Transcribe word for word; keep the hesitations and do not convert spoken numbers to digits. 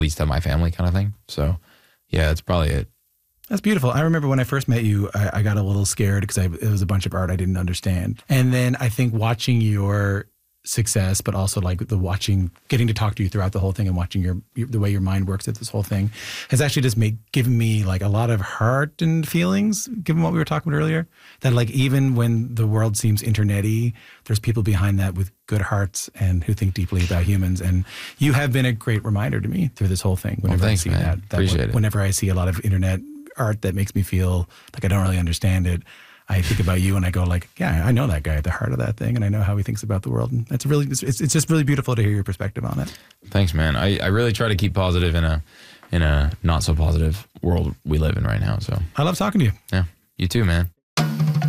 least to my family kind of thing. So yeah, that's probably it. That's beautiful. I remember when I first met you, I, I got a little scared because it was a bunch of art I didn't understand. And then I think watching your success, but also like the watching, getting to talk to you throughout the whole thing and watching your, your the way your mind works at this whole thing has actually just made, given me like a lot of heart and feelings, given what we were talking about earlier, that like even when the world seems internet-y, there's people behind that with good hearts and who think deeply about humans. And you have been a great reminder to me through this whole thing. Whenever well, thanks, I see man. that, that Appreciate it. Whenever I see a lot of internet art that makes me feel like I don't really understand it, I think about you and I go like, yeah, I know that guy at the heart of that thing and I know how he thinks about the world. And it's really, it's, it's just really beautiful to hear your perspective on it. Thanks, man. I, I really try to keep positive in a, in a not so positive world we live in right now. So I love talking to you. Yeah, you too, man.